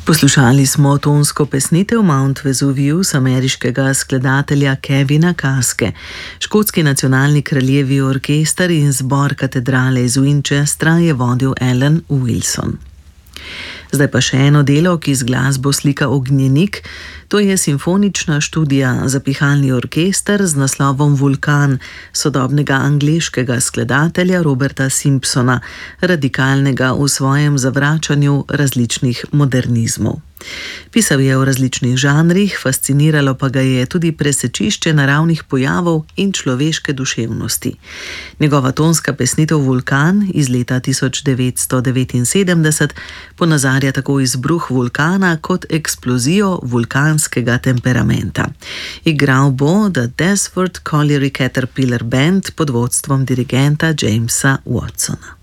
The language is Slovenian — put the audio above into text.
Poslušali smo tonsko pesnitev Mount Vesuvius ameriškega skladatelja Kevina Kaske. Škotski nacionalni kraljevi orkester in zbor katedrale iz Winchestra je vodil Alan Wilson. Zdaj pa še eno delo, ki z glasbo slika ognjenik. To je simfonična študija za pihalni orkester z naslovom Vulkan sodobnega angleškega skladatelja Roberta Simpsona, radikalnega v svojem zavračanju različnih modernizmov. Pisal je o različnih žanrih, fasciniralo pa ga je tudi presečišče naravnih pojavov in človeške duševnosti. Njegova tonska pesnitev Vulkan iz leta 1979 ponazarja tako izbruh vulkana kot eksplozijo vulkanskega temperamenta. Igral bo The Desford Colliery Caterpillar Band pod vodstvom dirigenta Jamesa Watsona.